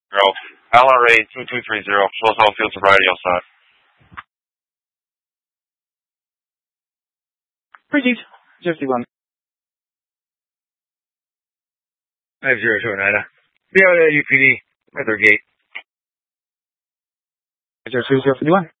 LRA 2230, close all field sobriety outside. Received. 51. 5029. BLA UPD, at their gate. 02051.